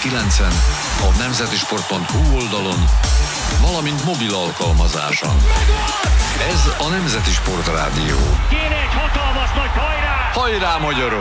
9-en, a nemzetisport.hu oldalon, valamint mobil alkalmazáson. Ez a Nemzeti Sport Rádió. Kéne egy hatalmas nagy hajrá! Hajrá, magyarok!